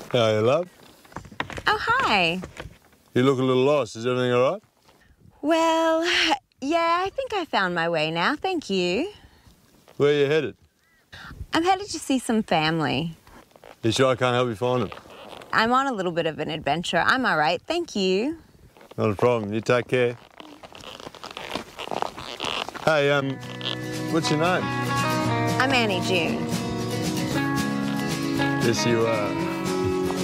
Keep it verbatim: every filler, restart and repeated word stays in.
Hey, love. Oh, hi. You look a little lost. Is everything all right? Well, yeah, I think I found my way now. Thank you. Where are you headed? I'm headed to see some family. You sure I can't help you find them? I'm on a little bit of an adventure. I'm all right. Thank you. Not a problem. You take care. Hey, um, what's your name? I'm Annie June. Yes, you are.